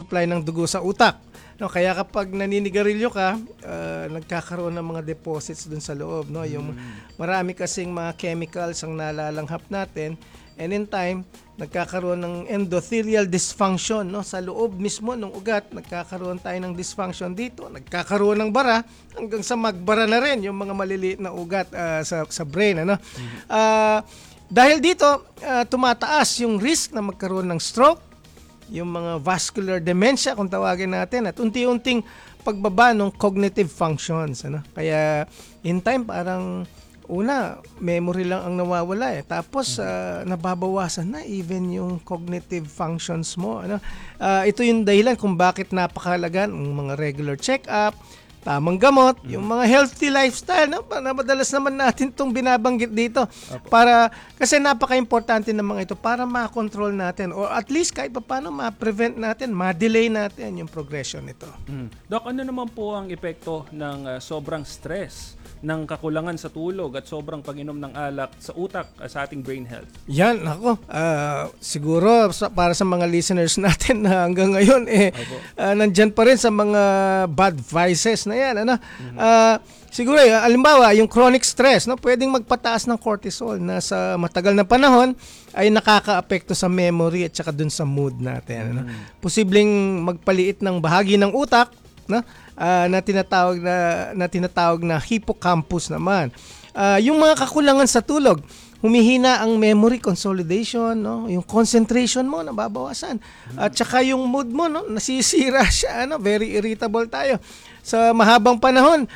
supply ng dugo sa utak. No, kaya kapag naninigarilyo ka, nagkakaroon ng mga deposits dun sa loob, no? Yung marami kasing mga chemicals ang nalalanghap natin, and in time nagkakaroon ng endothelial dysfunction, no, sa loob mismo ng ugat. Nagkakaroon tayo ng dysfunction dito, nagkakaroon ng bara hanggang sa magbara na rin yung mga maliliit na ugat sa brain, ano. Dahil dito tumataas yung risk na magkaroon ng stroke, yung mga vascular dementia kung tawagin natin, at unti-unting pagbaba ng cognitive functions, ano. Kaya in time parang una, memory lang ang nawawala eh. Tapos nababawasan na even yung cognitive functions mo, ano. Ito yung dahilan kung bakit napakahalaga ng mga regular check-up, tamang gamot, yung mga healthy lifestyle, no? Madalas naman natin itong binabanggit dito. Para, kasi napaka-importante ng mga ito para ma-control natin, or at least kahit pa paano ma-prevent natin, ma-delay natin yung progression nito. Doc, ano naman po ang epekto ng sobrang stress, ng kakulangan sa tulog at sobrang pag-inom ng alak sa utak, sa ating brain health? Yan, ako. Siguro para sa mga listeners natin na hanggang ngayon nandyan pa rin sa mga bad vices na yan, ano. Siguro halimbawa yung chronic stress, no, pwedeng magpataas ng cortisol na sa matagal na panahon ay nakakaapekto sa memory at saka dun sa mood natin, ano. Posibleng magpaliit ng bahagi ng utak, no, na tinatawag na hippocampus naman. Yung mga kakulangan sa tulog, humihina ang memory consolidation, no, yung concentration mo nababawasan, at saka yung mood mo, no, nasisira siya, ano, very irritable tayo sa mahabang panahon.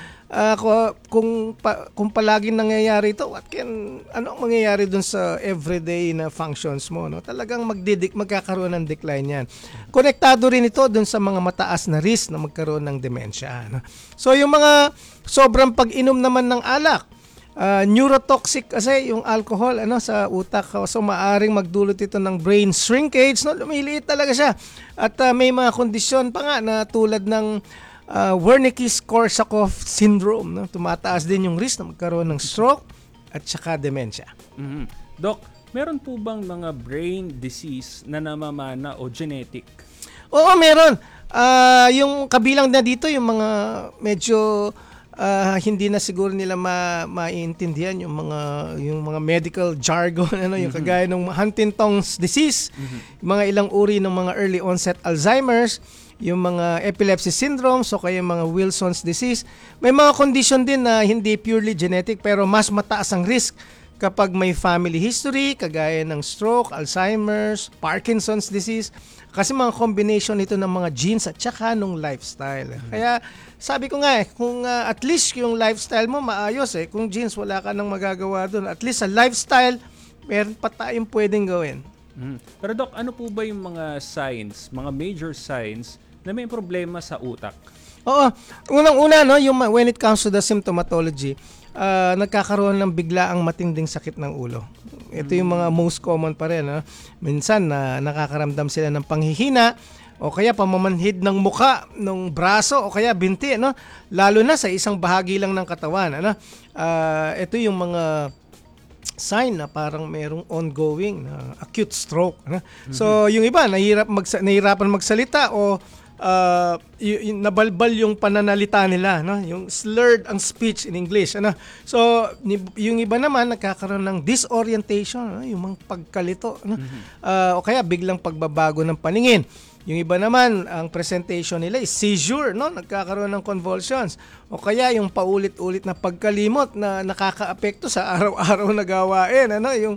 Kung palaging nangyayari ito, ano mangyayari dun sa everyday na functions mo, no? Talagang magkakaroon ng decline yan. Konektado rin ito dun sa mga mataas na risk na magkaroon ng dementia, no? So yung mga sobrang pag-inom naman ng alak, neurotoxic kasi yung alcohol, ano, sa utak, so maaring magdulot ito ng brain shrinkage, no? Lumiliit talaga siya. At may mga kondisyon pa nga na tulad ng Wernicke-Korsakoff syndrome, no? Tumataas din yung risk na magkaroon ng stroke at saka dementia. Doc, meron po bang mga brain disease na namamana o genetic? Oo, meron. Yung kabilang na dito yung mga medyo hindi na siguro nila maiintindihan yung mga medical jargon, ano, yung kagaya ng Huntington's disease, mga ilang uri ng mga early onset Alzheimer's, yung mga epilepsy syndrome, so kaya mga Wilson's disease. May mga condition din na hindi purely genetic pero mas mataas ang risk kapag may family history, kagaya ng stroke, Alzheimer's, Parkinson's disease, kasi mga combination nito ng mga genes at saka nung lifestyle. Kaya sabi ko nga kung at least yung lifestyle mo maayos, kung genes wala ka nang magagawa doon, at least sa lifestyle meron pa tayong pwedeng gawin. Pero Doc, ano po ba yung mga signs, mga major signs na may problema sa utak? Oo, unang-una, no, yung when it comes to the symptomatology, nagkakaroon ng biglaang matinding sakit ng ulo. Ito yung mga most common pa rin, no? Minsan nakakaramdam sila ng panghihina o kaya pamamanhid ng muka, ng braso o kaya binti, no? Lalo na sa isang bahagi lang ng katawan, ano? Ito yung mga sign na parang merong ongoing acute stroke, ano? So yung iba nahihirapan magsalita o nabalbal yung pananalita nila, no? Yung slurred ang speech in English, ano? So yung iba naman nagkakaroon ng disorientation, no? Yung mga pagkalito, no? O kaya biglang pagbabago ng paningin. Yung iba naman ang presentation nila is seizure, no? Nagkakaroon ng convulsions, o kaya yung paulit-ulit na pagkalimot na nakakaapekto sa araw-araw na gawain, ano? Yung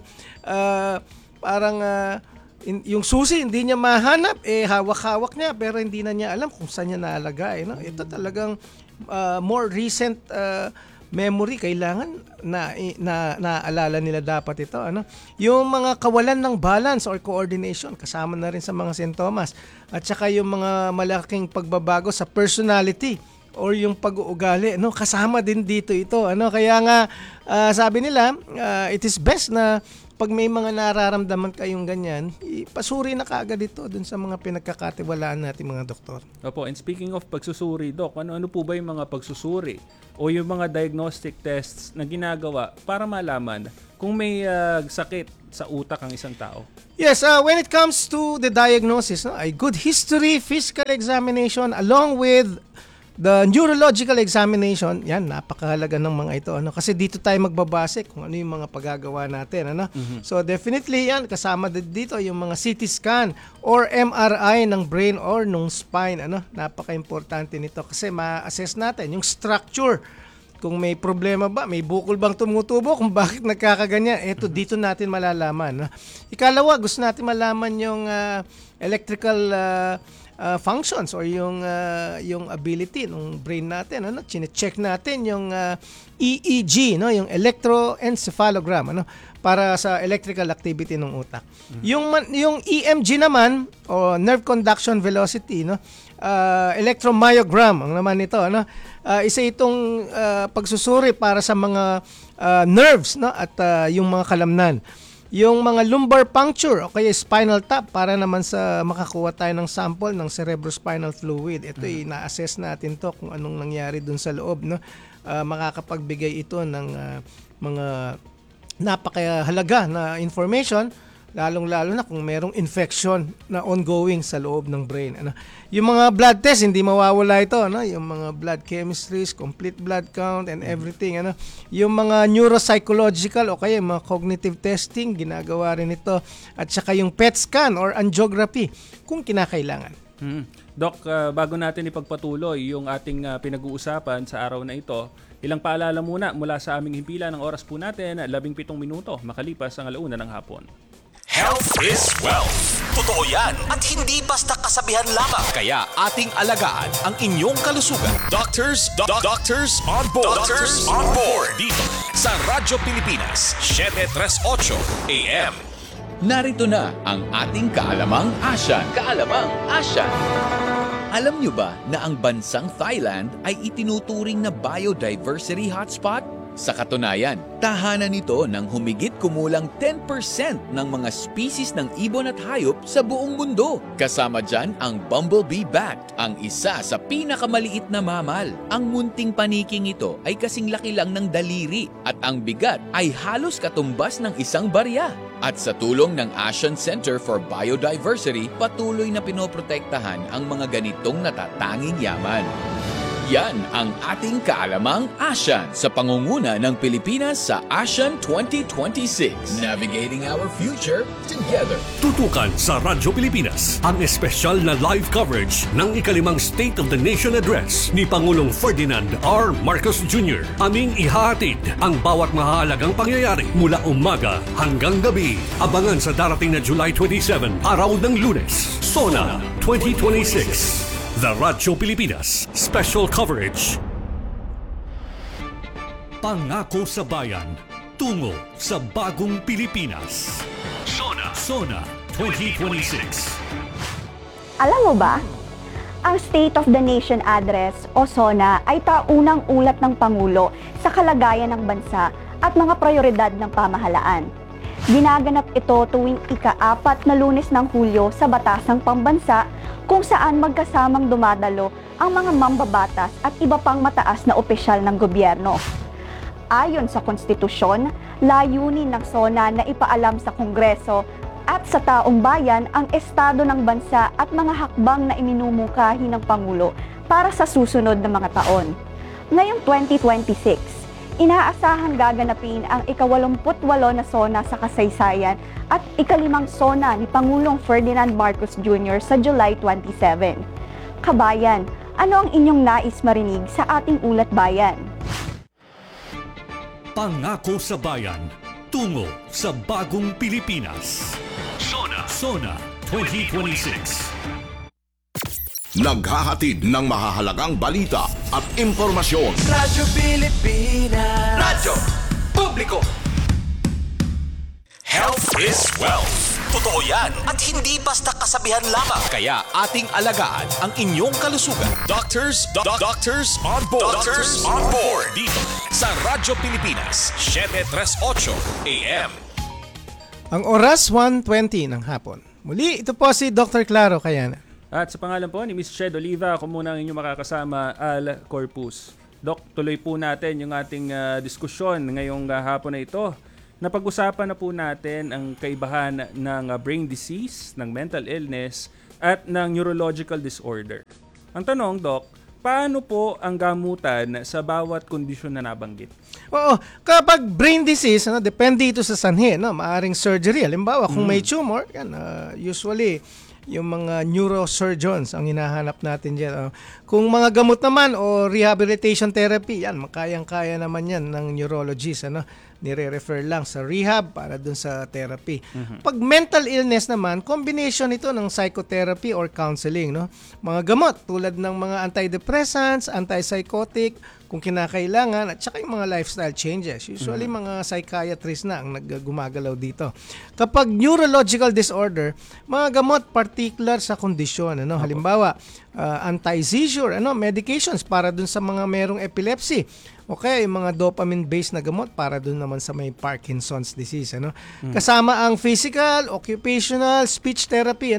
parang yung susi hindi niya mahanap, hawak-hawak niya pero hindi na niya alam kung saan niya naalagay, no? Ito talagang more recent memory, kailangan naalala nila dapat ito, ano? Yung mga kawalan ng balance or coordination kasama na rin sa mga sintomas, at saka yung mga malaking pagbabago sa personality or yung pag-uugali, no, kasama din dito ito, ano. Kaya nga sabi nila it is best na pag may mga nararamdaman kayong ganyan, ipasuri na kaagad ito dun sa mga pinagkakatiwalaan natin mga doktor. Opo, and speaking of pagsusuri, Doc, ano po ba yung mga pagsusuri o yung mga diagnostic tests na ginagawa para malaman kung may sakit sa utak ang isang tao? Yes, when it comes to the diagnosis, a good history, physical examination, along with the neurological examination, yan, napakahalaga ng mga ito. Kasi dito tayo magbabase kung ano yung mga paggagawa natin. So definitely yan, kasama dito yung mga CT scan or MRI ng brain or ng spine. Napaka-importante nito kasi ma-assess natin yung structure. Kung may problema ba, may bukol bang tumutubo, kung bakit nagkakaganyan, dito natin malalaman. Ikalawa, gusto natin malaman yung electrical functions or yung ability ng brain natin. Chine-check natin yung EEG, yung electroencephalogram, para sa electrical activity ng utak. Yung EMG naman, o nerve conduction velocity, electromyogram ang naman ito, isa itong pagsusuri para sa mga nerves, at yung mga kalamnan. Yung mga lumbar puncture o kaya spinal tap para naman sa makakuha tayo ng sample ng cerebrospinal fluid. Ito ina-assess natin to kung anong nangyari dun sa loob, makakapagbigay ito ng mga napakahalaga na information, lalong-lalo na kung merong infection na ongoing sa loob ng brain. Yung mga blood test, hindi mawawala ito. Yung mga blood chemistries, complete blood count, and everything. Yung mga neuropsychological o kaya mga cognitive testing, ginagawa rin ito. At saka yung PET scan or angiography, kung kinakailangan. Doc, bago natin ipagpatuloy yung ating pinag-uusapan sa araw na ito, ilang paalala mula sa aming himpilan ng oras po natin, 17 minuto makalipas ang 1:00 ng hapon. Health is wealth. Totoo yan. At hindi basta kasabihan lamang. Kaya ating alagaan ang inyong kalusugan. Doctors on board. Doctors on board. Dito sa Radyo Pilipinas, 738 AM. Narito na ang ating Kaalamang Asyan. Kaalamang Asyan. Alam nyo ba na ang bansang Thailand ay itinuturing na biodiversity hotspot? Sa katunayan, tahanan nito ng humigit kumulang 10% ng mga species ng ibon at hayop sa buong mundo. Kasama dyan ang bumblebee bat, ang isa sa pinakamaliit na mammal. Ang munting paniking ito ay kasing laki lang ng daliri at ang bigat ay halos katumbas ng isang barya. At sa tulong ng Asian Center for Biodiversity, patuloy na pinoprotektahan ang mga ganitong natatanging yaman. Yan ang ating Kaalamang Asyan sa pangunguna ng Pilipinas sa ASEAN 2026. Navigating our future together. Tutukan sa Radyo Pilipinas ang espesyal na live coverage ng ikalimang State of the Nation Address ni Pangulong Ferdinand R. Marcos Jr. Aming ihahatid ang bawat mahalagang pangyayari mula umaga hanggang gabi. Abangan sa darating na July 27, araw ng Lunes, SONA 2026. The Radyo Pilipinas Special Coverage. Pangako sa bayan, tungo sa bagong Pilipinas. SONA 2026. Alam mo ba, ang State of the Nation Address o SONA ay taunang ulat ng Pangulo sa kalagayan ng bansa at mga prioridad ng pamahalaan. Ginaganap ito tuwing ika-4 na Lunes ng Hulyo sa Batasang Pambansa, kung saan magkasamang dumadalo ang mga mambabatas at iba pang mataas na opisyal ng gobyerno. Ayon sa konstitusyon, layunin ng SONA na ipaalam sa Kongreso at sa taong bayan ang estado ng bansa at mga hakbang na iminumungkahi ng Pangulo para sa susunod na mga taon. Ngayong 2026, inaasahan gaganapin ang ika-88 na SONA sa kasaysayan at ika-5 SONA ni Pangulong Ferdinand Marcos Jr. sa July 27. Kabayan, ano ang inyong nais marinig sa ating ulat bayan? Pangako sa bayan, tungo sa bagong Pilipinas. SONA 2026. Naghahatid ng mahahalagang balita at impormasyon. Radyo Pilipinas. Radyo Publiko. Health is wealth. Totoo yan. At hindi basta kasabihan lamang. Kaya ating alagaan ang inyong kalusugan. Doctors on board. Doctors on board. Dito sa Radyo Pilipinas, 738 AM. Ang oras 1:20 ng hapon. Muli, ito po si Dr. Claro Kayana. At sa pangalan po ni Ms. Shed Oliva, ako muna ang inyong makakasama, Al Corpus. Doc, tuloy po natin yung ating diskusyon ngayong hapon na ito. Napag-usapan na po natin ang kaibahan ng brain disease, ng mental illness, at ng neurological disorder. Ang tanong, Doc, paano po ang gamutan sa bawat kondisyon na nabanggit? Oo, kapag brain disease, depende ito sa sanhi, maaring surgery. Halimbawa, kung may tumor, yan, usually yung mga neurosurgeons ang hinahanap natin dyan. Kung mga gamot naman o rehabilitation therapy, yan, makayang-kaya naman yan ng neurologist. Nire-refer lang sa rehab para dun sa therapy. Pag mental illness naman, combination ito ng psychotherapy or counseling. Mga gamot tulad ng mga antidepressants, antipsychotic, kung kinakailangan, at saka yung mga lifestyle changes. Usually, mga psychiatrists na ang naggumagalaw dito. Kapag neurological disorder, mga gamot particular sa kondisyon. Halimbawa, anti-seizure, medications para dun sa mga merong epilepsy. Okay, yung mga dopamine-based na gamot para dun naman sa may Parkinson's disease. Kasama ang physical, occupational, speech therapy,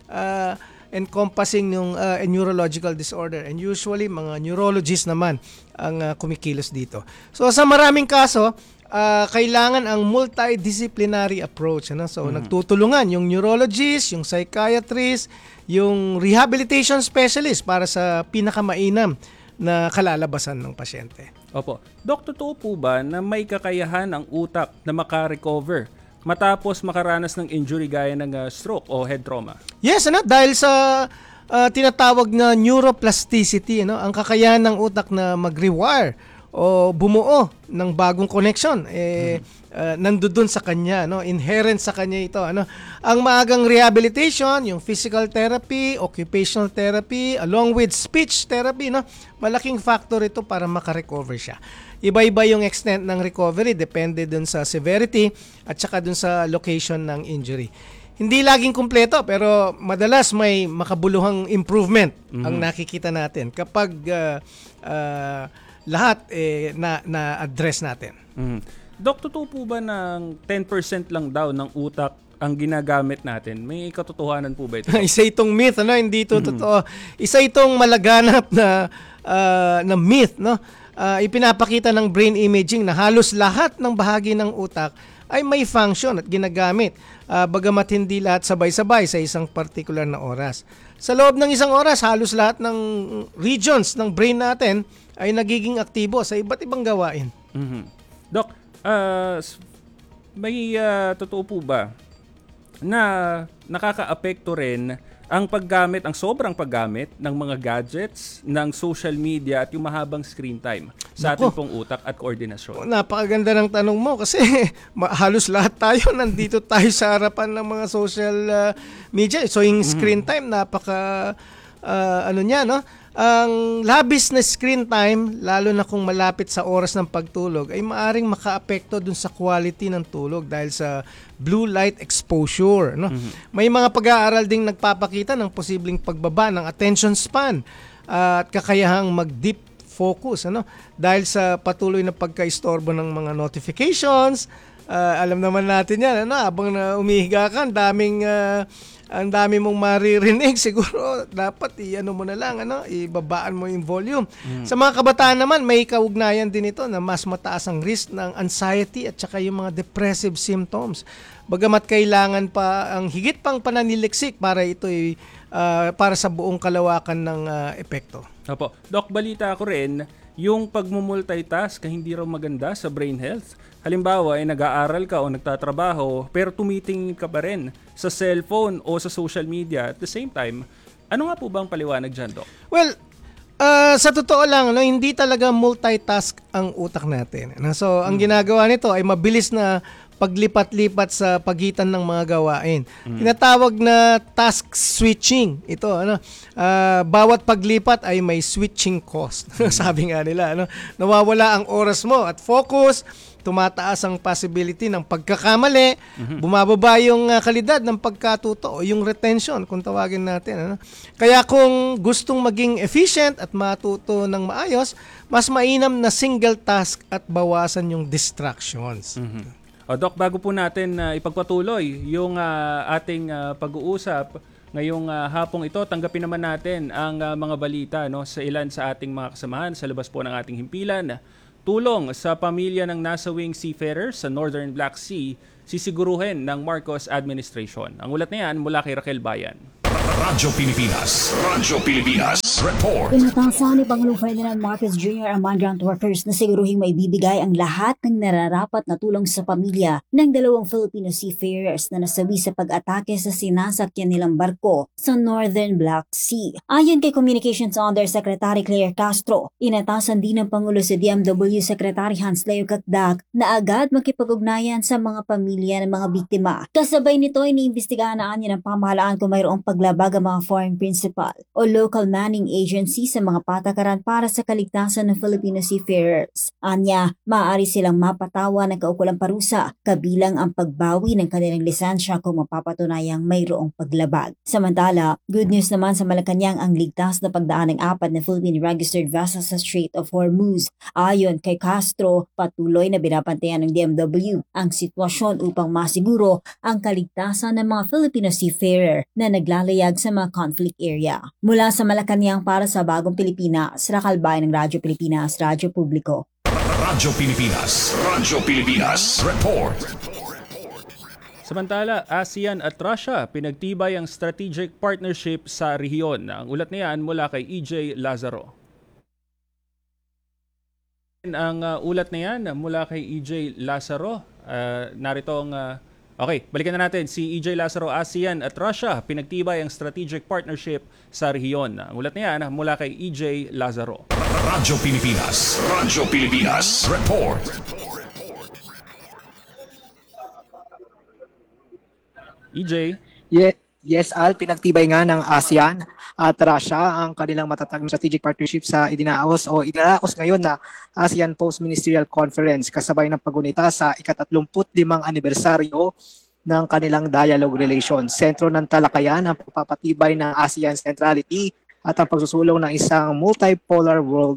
encompassing yung neurological disorder. And usually, mga neurologists naman ang kumikilos dito. So, sa maraming kaso, kailangan ang multidisciplinary approach. So, nagtutulungan yung neurologist, yung psychiatrist, yung rehabilitation specialist para sa pinakamainam na kalalabasan ng pasyente. Opo. Doc, totoo po ba na may kakayahan ang utak na makarecover matapos makaranas ng injury gaya ng stroke o head trauma? Yes, dahil sa tinatawag na neuroplasticity, ang kakayahan ng utak na mag-rewire o bumuo ng bagong connection, nandoon sa kanya, inherent sa kanya ito. Ang maagang rehabilitation, yung physical therapy, occupational therapy, along with speech therapy, malaking factor ito para makarecover siya. Iba-iba yung extent ng recovery, depende dun sa severity at saka dun sa location ng injury. Hindi laging kumpleto, pero madalas may makabuluhang improvement ang nakikita natin kapag lahat na-address natin. Doc, totoo po ba ng 10% lang daw ng utak ang ginagamit natin? May katotohanan po ba ito? Isa itong myth, hindi ito totoo. Isa itong malaganap na myth, ipinapakita ng brain imaging na halos lahat ng bahagi ng utak ay may function at ginagamit, bagamat hindi lahat sabay-sabay sa isang particular na oras. Sa loob ng isang oras, halos lahat ng regions ng brain natin ay nagiging aktibo sa iba't ibang gawain. Doc, may totoo po ba na nakaka-apekto rin ang paggamit, ang sobrang paggamit ng mga gadgets, ng social media at yung mahabang screen time sa ating pong utak at koordinasyon? Napakaganda ng tanong mo kasi halos lahat tayo nandito tayo sa harapan ng mga social media. So yung screen time, ang labis na screen time, lalo na kung malapit sa oras ng pagtulog, ay maaring makaapekto dun sa quality ng tulog dahil sa blue light exposure. May mga pag-aaral ding nagpapakita ng posibleng pagbaba ng attention span at kakayahang mag-deep focus. Dahil sa patuloy na pagka-istorbo ng mga notifications, alam naman natin yan, habang umihiga ka, ang dami mong maririnig, siguro dapat mo na lang, ibabaan mo yung volume. Sa mga kabataan naman, may kaugnayan din ito na mas mataas ang risk ng anxiety at saka yung mga depressive symptoms. Bagamat kailangan pa ang higit pang pananiliksik para ito para sa buong kalawakan ng epekto. Opo. Doc, balita ko rin, yung pagmumultitask hindi raw maganda sa brain health. Halimbawa, nag-aaral ka o nagtatrabaho pero tumitingin ka pa rin sa cellphone o sa social media at the same time. Ano nga po ba ang paliwanag dyan, Doc? Well, sa totoo lang, hindi talaga multitask ang utak natin. So, ang ginagawa nito ay mabilis na paglipat-lipat sa pagitan ng mga gawain. Tinatawag na task switching. Ito, bawat paglipat ay may switching cost. Sabi nga nila, nawawala ang oras mo at focus, tumataas ang possibility ng pagkakamali, bumababa yung kalidad ng pagkatuto o yung retention kung tawagin natin. Kaya kung gustong maging efficient at matuto ng maayos, mas mainam na single task at bawasan yung distractions. Doc, bago po natin ipagpatuloy yung ating pag-uusap ngayong hapong ito, tanggapin naman natin ang mga balita sa ilan sa ating mga kasamahan sa labas po ng ating himpilan. Tulong sa pamilya ng nasawing seafarers sa Northern Black Sea, sisiguruhin ng Marcos administration. Ang ulat na yan mula kay Raquel Bayan. Radyo Pilipinas. Radyo Pilipinas. Report. Inatasan ni Pangulong Ferdinand Marcos Jr. ang migrant workers na siguruhing maibibigay ang lahat ng nararapat na tulong sa pamilya ng 2 Filipino seafarers na nasawi sa pag-atake sa sinasakyan nilang barko sa Northern Black Sea. Ayon kay Communications Undersecretary Claire Castro, inatasan din ng Pangulo si DMW Secretary Hans Leo Kakdak na agad makipag-ugnayan sa mga pamilya ng mga biktima. Kasabay nito, iniimbestigahan na niya ng pamahalaan kung mayroong paglabag ang mga foreign principal o local manning agency sa mga patakaran para sa kaligtasan ng Filipino seafarers. Anya, maaari silang mapatawa ng kaukulang parusa, kabilang ang pagbawi ng kanilang lisensya kung mapapatunayang mayroong paglabag. Samantala, good news naman sa Malacanang ang ligtas na pagdaan ng 4 na Philippine registered vessels sa Strait of Hormuz. Ayon kay Castro, patuloy na binabantayan ng DMW ang sitwasyon upang masiguro ang kaligtasan ng mga Filipino seafarer na naglalayag sa mga conflict area. Mula sa Malacanang para sa Bagong Pilipinas, Raquel Bayan ng Radyo Pilipinas, Radyo Publiko. Radyo Pilipinas. Radyo Pilipinas. Report. Samantala, ASEAN at Russia pinagtibay ang strategic partnership sa rehiyon. Ang ulat na yan mula kay EJ Lazaro. Ang ulat na yan mula kay EJ Lazaro. Okay, balikan na natin si EJ Lazaro. ASEAN at Russia pinagtibay ang strategic partnership sa rehiyon. Ang ulat na yan mula kay EJ Lazaro. Radyo Pilipinas. Radyo Pilipinas. Report. EJ? Yes, Al, pinagtibay nga ng ASEAN at Russia ang kanilang matatag na strategic partnership sa idinaos ngayon na ASEAN Post-Ministerial Conference kasabay ng pagunita sa ika-35 anibersaryo ng kanilang dialogue relations. Sentro ng talakayan ang pagpapatibay ng ASEAN centrality at ang pagsusulong ng isang multipolar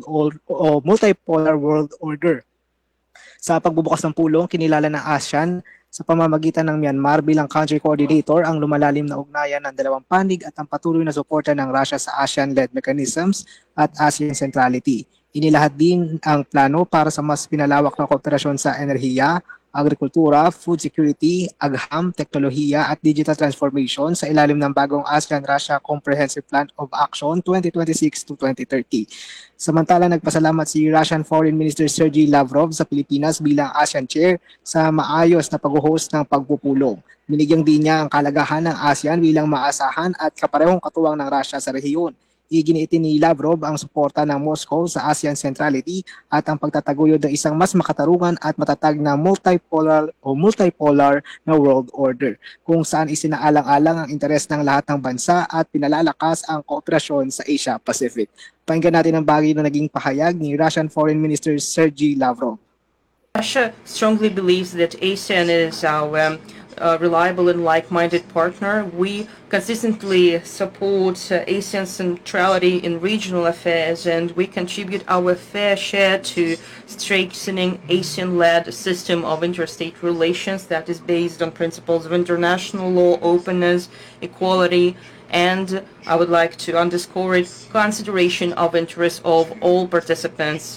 world order. Sa pagbubukas ng pulong, kinilala ng ASEAN sa pamamagitan ng Myanmar bilang country coordinator ang lumalalim na ugnayan ng dalawang panig at ang patuloy na suporta ng Russia sa ASEAN-led mechanisms at ASEAN centrality. Inilahad din ang plano para sa mas pinalawak na kooperasyon sa enerhiya, agrikultura, food security, agham, teknolohiya at digital transformation sa ilalim ng bagong ASEAN-Russia Comprehensive Plan of Action 2026 to 2030. Samantala, nagpasalamat si Russian Foreign Minister Sergey Lavrov sa Pilipinas bilang ASEAN Chair sa maayos na pag-host ng pagpupulong. Binigyang din niya ang kalagahan ng ASEAN bilang maasahan at kaparehong katuwang ng Russia sa rehiyon. Iginiitin ni Lavrov ang suporta ng Moscow sa ASEAN centrality at ang pagtataguyod ng isang mas makatarungan at matatag na multipolar na world order kung saan isinaalang-alang ang interes ng lahat ng bansa at pinalalakas ang kooperasyon sa Asia-Pacific. Pakinggan natin ang bagay na naging pahayag ni Russian Foreign Minister Sergey Lavrov. Russia strongly believes that ASEAN is our reliable and like-minded partner. We consistently support ASEAN centrality in regional affairs, and we contribute our fair share to strengthening ASEAN-led system of interstate relations that is based on principles of international law, openness, equality, and I would like to underscore it, consideration of interests of all participants.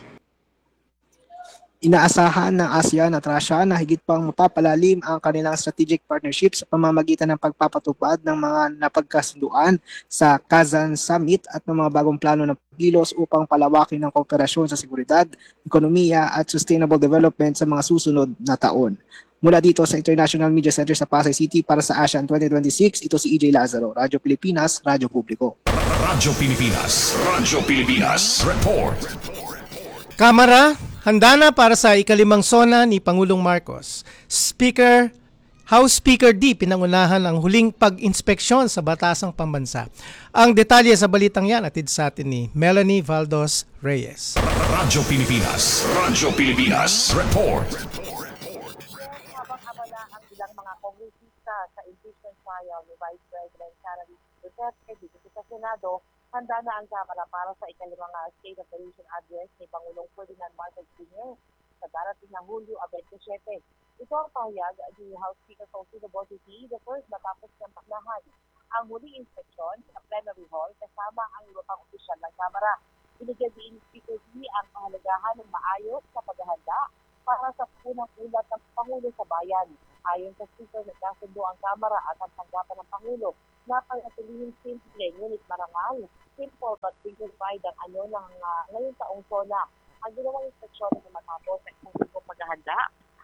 Inaasahan ng ASEAN at Russia na higit pang mapapalalim ang kanilang strategic partnership sa pamamagitan ng pagpapatupad ng mga napagkasunduan sa Kazan Summit at ng mga bagong plano ng pagkilos upang palawakin ang kooperasyon sa seguridad, ekonomiya at sustainable development sa mga susunod na taon. Mula dito sa International Media Center sa Pasay City para sa ASEAN 2026, ito si EJ Lazaro, Radyo Pilipinas, Radyo Publiko. Radyo Pilipinas. Radyo Pilipinas. Report. Kamara, handa na para sa ikalimang sona ni Pangulong Marcos. House Speaker D pinangunahan ang huling pag-inspeksyon sa batasang pambansa. Ang detalye sa balitang yan atid sa atin ni Melanie Valdos Reyes. Radyo Pilipinas. Radyo Pilipinas. Report. Habang abala ang ilang mga kongresista sa impeachment trial ni Vice President Sara Duterte dito sa Senado, handa na ang Kamara para sa ikalimang State of the Nation address ni Pangulong Ferdinand Marcos Jr. sa darating na Hulyo 27. Ito ang pahayag ni House Speaker Faustino Bozitti the first matapos niyang paklahan ang muling inspeksyon sa plenary hall kasama ang iba pang opisyal ng Kamara. Binigyan din ni Speaker Lee ang kahalagahan ng maayos sa paghahanda para sa punang ulat ng Pangulo sa Bayan. Ayon sa Speaker, nagkasundo ang Kamara at ang tanggapan ng Pangulo na panatilihin simple ngunit marangal, simple but dignified ang ngayong taong SONA. Ang ginawang inspeksyon ay matapos sa isang grupong paghahanda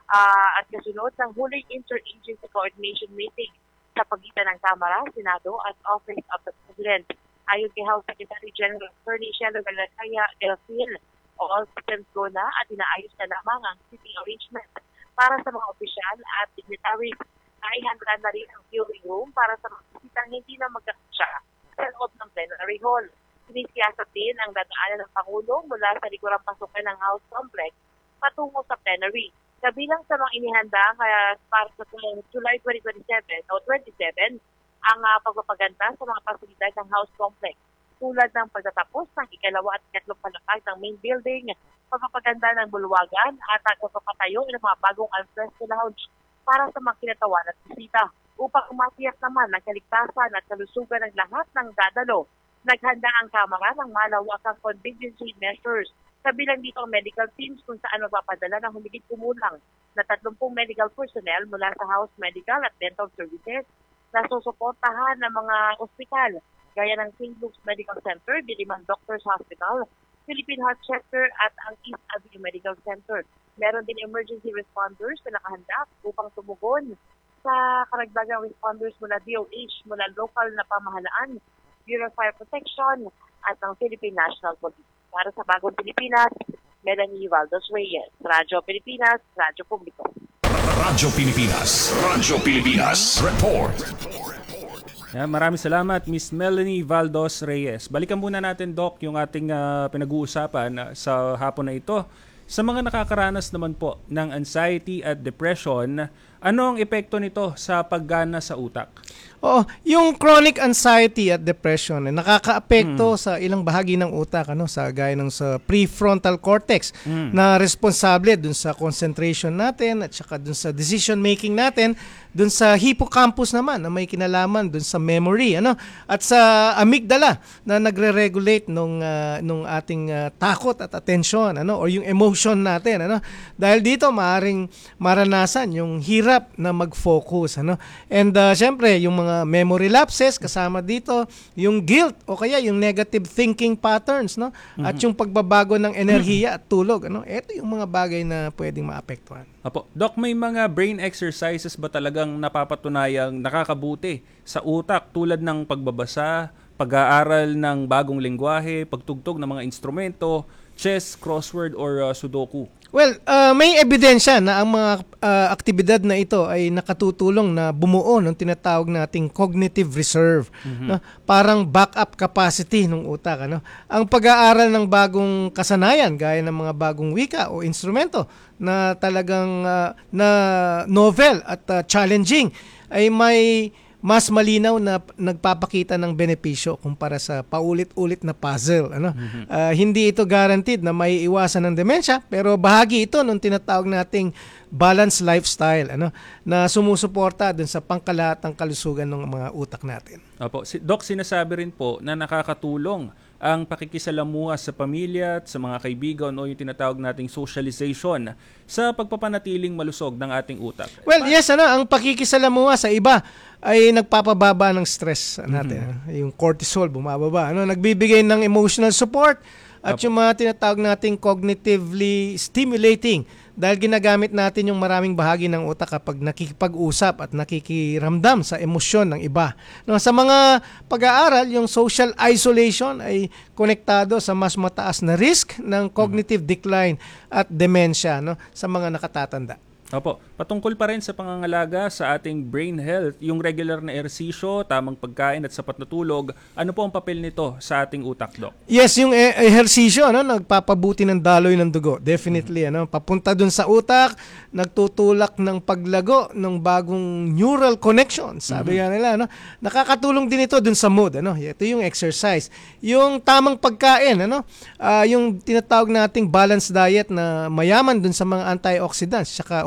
at kasunod ng huling interagency coordination meeting sa pagitan ng Kamara, Senado at Office of the President. Ayon kay House Secretary General Attorney Shelo Galataya Delfil, all systems go na at inaayos na lamang ang sitting arrangement para sa mga opisyal at dignitaries. Naihanda na rin ang viewing room para sa mga bisitang hindi na magkakasya sa loob ng plenary hall. Sinisiyasat din ang dadaanan ng Pangulo mula sa likurang pasukan ng House Complex patungo sa plenary. Kabilang sa mga inihanda para sa July 2027 o 27 ang pagpapaganda sa mga pasilidad ng House Complex tulad ng pagtatapos ng ikalawa at ikatlong palapag ng main building, pagpapaganda ng bulwagan at ang pagpapatayo ng mga bagong alfresco lounge para sa mga kinatawan at bisita. Upang matiyak naman ang kaligtasan at kalusugan ng lahat ng dadalo, naghanda ang Kamara ng malawakang contingency measures. Kabilang dito ang medical teams kung saan magpapadala ng humigit kumulang na 30 medical personnel mula sa House Medical at Dental Services na susuportahan ng mga ospital gaya ng St. Luke's Medical Center, Diliman Doctors Hospital, Philippine Heart Center at ang East Avenue Medical Center. Meron din emergency responders na nakahanda upang tumugon sa karagdagang responders mula DOH, mula local na pamahalaan, Bureau of Fire Protection at ng Philippine National Police. Para sa Bagong Pilipinas, Melanie Valdos Reyes, Radyo Pilipinas, Radyo Publiko. Radyo Pilipinas. Radyo Pilipinas. Report. Maraming salamat, Miss Melanie Valdos Reyes. Balikan muna natin, Doc, yung ating pinag-uusapan sa hapon na ito. Sa mga nakakaranas naman po ng anxiety at depression, ano ang epekto nito sa paggana sa utak? Yung chronic anxiety at depression nakakaapekto sa ilang bahagi ng utak, sa gaya ng sa prefrontal cortex na responsable dun sa concentration natin at saka dun sa decision making natin, dun sa hippocampus naman na may kinalaman dun sa memory, at sa amygdala na nagre-regulate nung ating takot at attention, or yung emotion natin, dahil dito maaring maranasan yung hirap na mag-focus, and syempre yung mga memory lapses kasama dito, yung guilt o kaya yung negative thinking patterns, at yung pagbabago ng enerhiya at tulog, ito yung mga bagay na pwedeng maapektuhan. Apo, Doc, may mga brain exercises ba talagang napapatunayang nakakabuti sa utak tulad ng pagbabasa, pag-aaral ng bagong lengguwahe, pagtugtog ng mga instrumento, chess, crossword or sudoku? Well, may ebidensya na ang mga aktibidad na ito ay nakatutulong na bumuo ng tinatawag nating cognitive reserve, parang backup capacity ng utak. Ang pag-aaral ng bagong kasanayan gaya ng mga bagong wika o instrumento na talagang na novel at challenging ay may mas malinaw na nagpapakita ng benepisyo kumpara sa paulit-ulit na puzzle. Hindi ito guaranteed na may iwasan ng demensya, pero bahagi ito ng tinatawag nating balanced lifestyle, na sumusuporta dun sa pangkalahatang kalusugan ng mga utak natin. Opo. Doc, sinasabi rin po na nakakatulong ang pakikisalamuha sa pamilya at sa mga kaibigan o yung tinatawag nating socialization sa pagpapanatiling malusog ng ating utak. Well, yes, ang pakikisalamuha sa iba ay nagpapababa ng stress natin. Yung cortisol bumababa. Nagbibigay ng emotional support at yung mga tinatawag nating cognitively stimulating dahil ginagamit natin yung maraming bahagi ng utak kapag nakikipag-usap at nakikiramdam sa emosyon ng iba. Sa mga pag-aaral, yung social isolation ay konektado sa mas mataas na risk ng cognitive decline at dementia sa mga nakatatanda. Opo. Patungkol pa rin sa pangangalaga sa ating brain health, yung regular na ehersisyo, tamang pagkain at sapat na tulog, ano po ang papel nito sa ating utak, Doc? Yes, yung ehersisyo, nagpapabuti ng daloy ng dugo. Definitely, papunta dun sa utak, nagtutulak ng paglago ng bagong neural connection. Sabi nga nila, nakakatulong din ito dun sa mood. Ito yung exercise. Yung tamang pagkain, yung tinatawag nating balanced diet na mayaman dun sa mga antioxidants, saka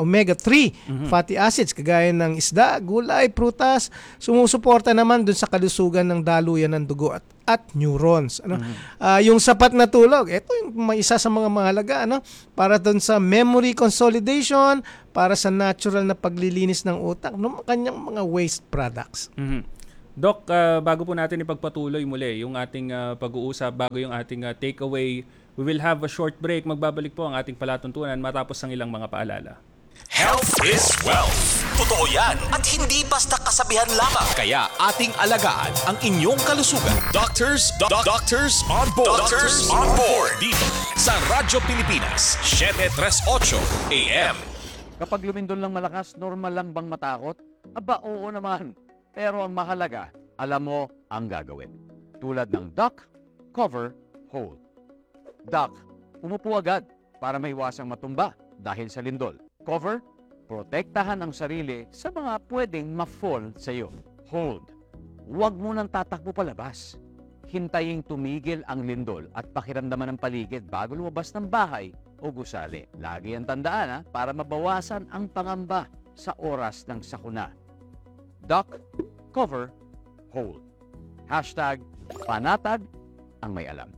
omega-3 fatty acids kagaya ng isda, gulay, prutas. Sumusuporta naman dun sa kalusugan ng daluyan ng dugo at neurons. Yung sapat na tulog, ito yung isa sa mga mahalaga para dun sa memory consolidation, para sa natural na paglilinis ng utak, ng kanyang mga waste products. Doc, bago po natin ipagpatuloy muli yung ating pag-uusap, bago yung ating takeaway, we will have a short break. Magbabalik po ang ating palatuntunan matapos ang ilang mga paalala. Health is wealth. Totoo yan at hindi basta kasabihan lamang. Kaya ating alagaan ang inyong kalusugan. Doctors on board. Doctors on board. Dito sa Radyo Pilipinas, 738 AM. Kapag lumindol lang malakas, normal lang bang matakot? Aba, oo naman. Pero ang mahalaga, alam mo ang gagawin. Tulad ng duck, cover, hold. Duck, umupo agad para maiwasang matumba dahil sa lindol. Cover, protektahan ang sarili sa mga pwedeng ma-fall sa iyo. Hold, huwag mo nang tatakbo palabas. Hintayin tumigil ang lindol at pakiramdaman ng paligid bago lumabas ng bahay o gusali. Lagi ang tandaan para mabawasan ang pangamba sa oras ng sakuna. Duck, cover, hold. Hashtag panatag ang may alam.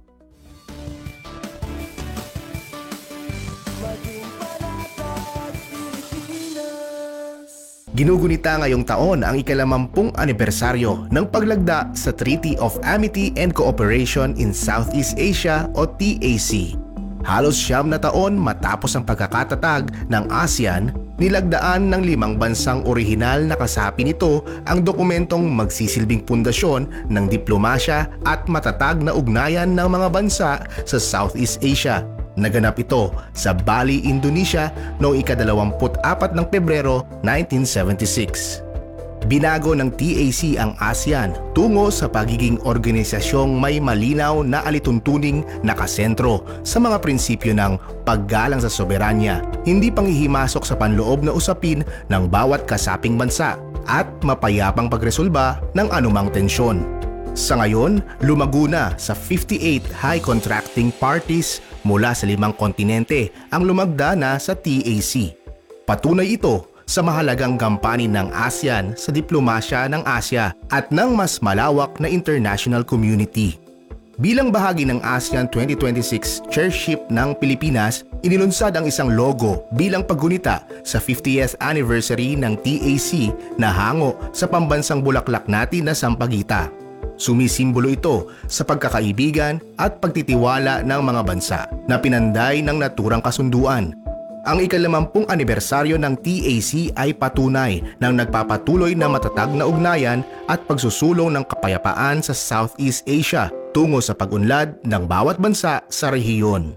Ginugunita ngayong taon ang ika-80 anibersaryo ng paglagda sa Treaty of Amity and Cooperation in Southeast Asia o TAC. Halos 9 na taon matapos ang pagkakatatag ng ASEAN, nilagdaan ng 5 bansang orihinal na kasapi nito ang dokumentong magsisilbing pundasyon ng diplomasya at matatag na ugnayan ng mga bansa sa Southeast Asia. Naganap ito sa Bali, Indonesia noong ika-24 ng Pebrero 1976. Binago ng TAC ang ASEAN tungo sa pagiging organisasyong may malinaw na alituntuning nakasentro sa mga prinsipyo ng paggalang sa soberanya, hindi panghihimasok sa panloob na usapin ng bawat kasaping bansa, at mapayapang pagresolba ng anumang tensyon. Sa ngayon, lumago na sa 58 high contracting parties mula sa 5 kontinente ang lumagda na sa TAC. Patunay ito sa mahalagang gampanin ng ASEAN sa diplomasya ng Asya at ng mas malawak na international community. Bilang bahagi ng ASEAN 2026 Chairship ng Pilipinas, inilunsad ang isang logo bilang paggunita sa 50th anniversary ng TAC na hango sa pambansang bulaklak natin na Sampaguita. Sumisimbolo ito sa pagkakaibigan at pagtitiwala ng mga bansa na pinanday ng naturang kasunduan. Ang ika-50 anibersaryo ng TAC ay patunay ng nagpapatuloy na matatag na ugnayan at pagsusulong ng kapayapaan sa Southeast Asia tungo sa pag-unlad ng bawat bansa sa rehiyon.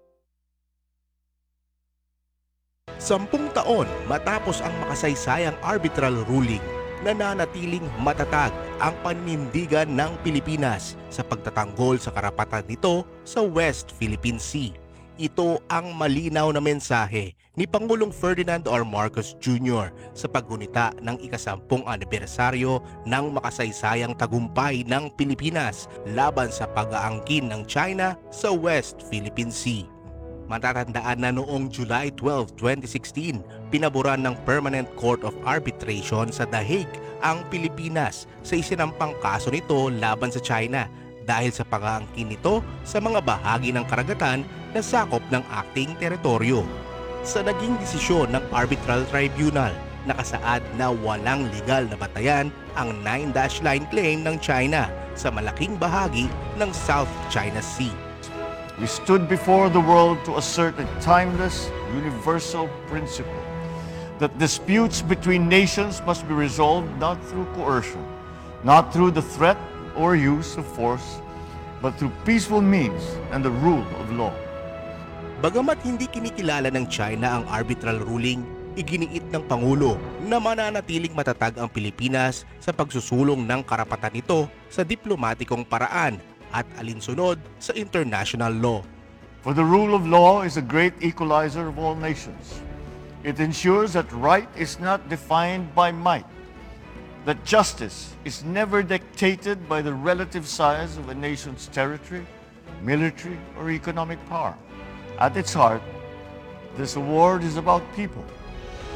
10 taon matapos ang makasaysayang arbitral ruling, nananatiling matatag ang paninindigan ng Pilipinas sa pagtatanggol sa karapatan nito sa West Philippine Sea. Ito ang malinaw na mensahe ni Pangulong Ferdinand R. Marcos Jr. sa paggunita ng ika-10 anibersaryo ng makasaysayang tagumpay ng Pilipinas laban sa pag-aangkin ng China sa West Philippine Sea. Matatandaan na noong July 12, 2016, pinaboran ng Permanent Court of Arbitration sa The Hague ang Pilipinas sa isinampang kaso nito laban sa China dahil sa pag-aangkin nito sa mga bahagi ng karagatan na sakop ng acting teritoryo. Sa naging desisyon ng Arbitral Tribunal, nakasaad na walang legal na batayan ang 9-dash line claim ng China sa malaking bahagi ng South China Sea. We stood before the world to assert a timeless, universal principle that disputes between nations must be resolved not through coercion, not through the threat or use of force, but through peaceful means and the rule of law. Bagamat hindi kinikilala ng China ang arbitral ruling, iginiit ng Pangulo na mananatiling matatag ang Pilipinas sa pagsusulong ng karapatan nito sa diplomatikong paraan at alinsunod sa international law. For the rule of law is a great equalizer of all nations. It ensures that right is not defined by might, that justice is never dictated by the relative size of a nation's territory, military, or economic power. At its heart, this award is about people,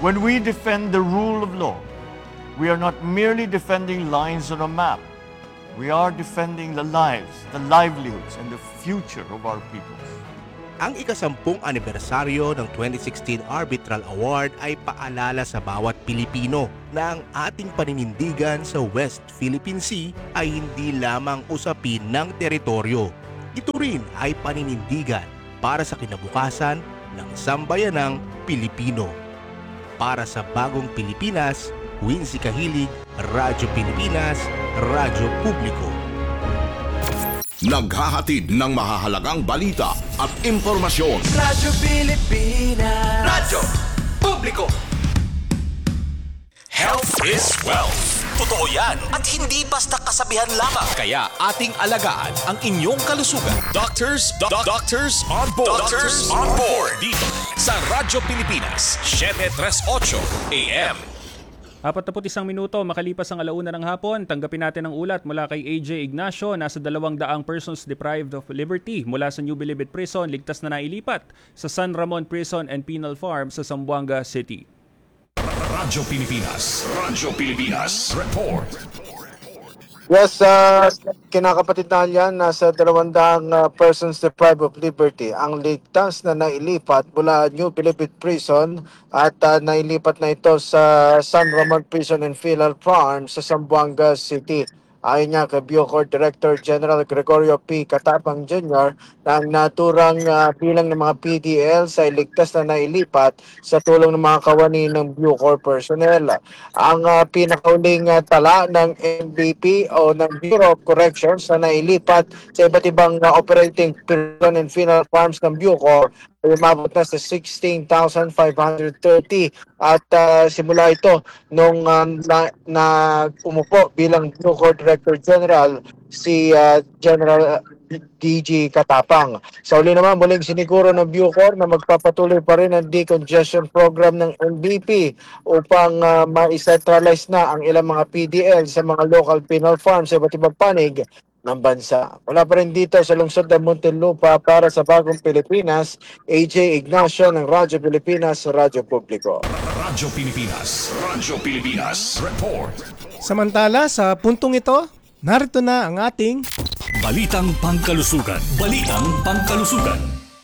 When we defend the rule of law, we are not merely defending lines on a map. We are defending the lives, the livelihoods, and the future of our people. Ang ika-10 anibersaryo ng 2016 Arbitral Award ay paalala sa bawat Pilipino na ang ating paninindigan sa West Philippine Sea ay hindi lamang usapin ng teritoryo. Ito rin ay paninindigan para sa kinabukasan ng sambayanang Pilipino. Para sa bagong Pilipinas, Quincy Kahilig, Radyo Pilipinas, Radyo Publiko. Naghahatid ng mahahalagang balita at impormasyon. Radyo Pilipinas. Radyo Publiko. Health is wealth. Totoo yan at hindi basta kasabihan lamang. Kaya ating alagaan ang inyong kalusugan. Doctors on board. Doctors on board. Dito sa Radyo Pilipinas, 7:38 AM. 41 minuto makalipas ang 1:00 ng hapon, tanggapin natin ang ulat mula kay AJ Ignacio. Nasa 200 persons deprived of liberty mula sa New Bilibid Prison, ligtas na nailipat sa San Ramon Prison and Penal Farm sa Zamboanga City. Radyo Pilipinas. Radyo Pilipinas. Report. Yes, kinakapatid na yan, nasa 200 persons deprived of liberty ang ligtas na nailipat mula New Bilibid Prison at nailipat na ito sa San Ramon Prison and Penal Farm sa Zamboanga City. Ayon nga kay Bucor Director General Gregorio P. Katapang Jr. na ang naturang bilang ng mga PDL sa ligtas na nailipat sa tulong ng mga kawani ng Bucor personnel. Ang pinakauling tala ng MVP o ng Bureau of Corrections na nailipat sa iba't ibang operating prison and penal farms ng Bucor ay umabot na sa 16,530 at simula ito nung na umupo bilang Bucor Director General si General DG Katapang. Sa uli naman, muling siniguro ng Bucor na magpapatuloy pa rin ang decongestion program ng MVP upang ma-centralize na ang ilang mga PDL sa mga local penal farms sa iba't ibang panig ng bansa. Wala pa rin dito sa lungsod ng Muntinlupa para sa bagong Pilipinas, AJ Ignacio ng Radyo Pilipinas, Radyo Publiko. Radyo Pilipinas. Radyo Pilipinas. Report. Samantala, sa puntong ito, narito na ang ating Balitang Pangkalusugan. Balitang Pangkalusugan.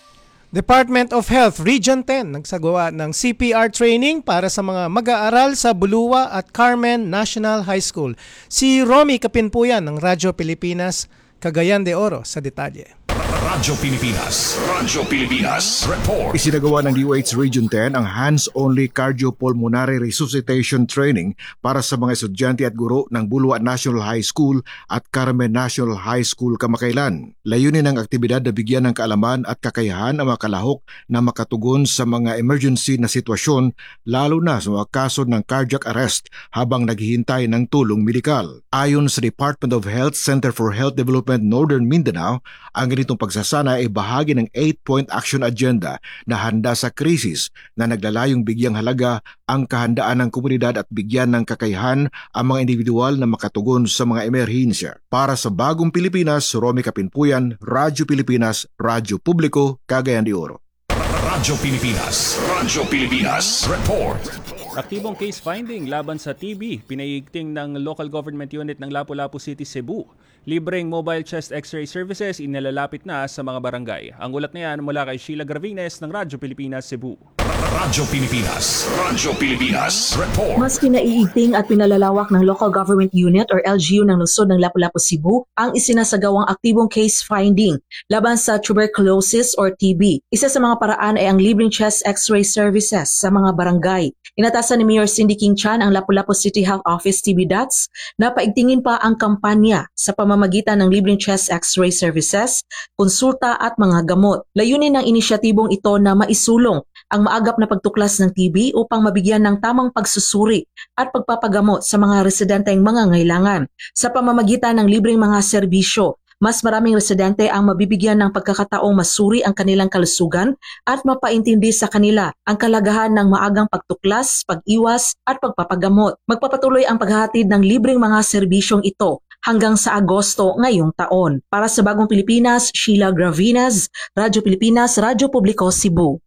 Department of Health Region 10 nagsagawa ng CPR training para sa mga mag-aaral sa Bulua at Carmen National High School. Si Romy Kapinpuyan ng Radyo Pilipinas, Cagayan de Oro sa detalye. Radyo Pilipinas. Radyo Pilipinas. Report. Isinagawa ng DOH Region 10 ang hands-only cardiopulmonary resuscitation training para sa mga estudyante at guro ng Bulua National High School at Carmen National High School kamakailan. Layunin ng aktibidad na bigyan ng kaalaman at kakayahan ang mga kalahok na makatugon sa mga emergency na sitwasyon, lalo na sa mga kaso ng cardiac arrest habang naghihintay ng tulong medikal. Ayon sa Department of Health Center for Health Development Northern Mindanao, ang ganitong pagsasana ay bahagi ng 8-point action agenda na handa sa krisis na naglalayong bigyang halaga ang kahandaan ng komunidad at bigyan ng kakayahan ang mga individual na makatugon sa mga emerhensya. Para sa bagong Pilipinas, Romy Kapinpuyan, Radyo Pilipinas, Radyo Publiko, Cagayan de Oro. Radyo Pilipinas. Radyo Pilipinas. Report. Aktibong case finding laban sa TB, pinaiigting ng local government unit ng Lapu-Lapu City, Cebu. Libreng mobile chest x-ray services inilalapit na sa mga barangay. Ang ulat na yan mula kay Sheila Gravines ng Radyo Pilipinas, Cebu. Radyo Pilipinas. Radyo Pilipinas. Report. Mas pinaiigting at pinalalawak ng Local Government Unit or LGU ng lungsod ng Lapu-Lapu, Cebu ang isinasagawang aktibong case finding laban sa tuberculosis or TB. Isa sa mga paraan ay ang libreng chest x-ray services sa mga barangay. Inatasan ni Mayor Cindy King Chan ang Lapu-Lapu City Health Office TB DATS na paigtingin pa ang kampanya sa pamamagitan ng libreng chest x-ray services, konsulta at mga gamot. Layunin ng inisyatibong ito na maisulong ang maagap na pagtuklas ng TB upang mabigyan ng tamang pagsusuri at pagpapagamot sa mga residenteng mangangailangan. Sa pamamagitan ng libreng mga serbisyo, mas maraming residente ang mabibigyan ng pagkakataong masuri ang kanilang kalusugan at mapaintindi sa kanila ang kalagahan ng maagang pagtuklas, pag-iwas at pagpapagamot. Magpapatuloy ang paghahatid ng libreng mga serbisyong ito hanggang sa Agosto ngayong taon. Para sa Bagong Pilipinas, Sheila Gravines, Radyo Pilipinas, Radyo Publiko, Cebu.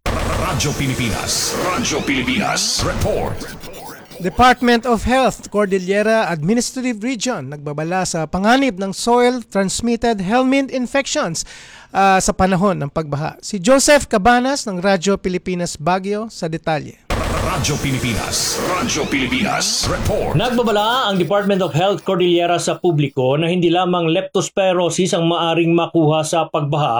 Radyo Pilipinas. Radyo Pilipinas. Report. Department of Health, Cordillera Administrative Region, nagbabala sa panganib ng soil-transmitted helminth infections sa panahon ng pagbaha. Si Joseph Cabanas ng Radyo Pilipinas Baguio sa detalye. Radyo Pilipinas. Radyo Pilipinas. Report. Nagbabala ang Department of Health Cordillera sa publiko na hindi lamang leptospirosis ang maaring makuha sa pagbaha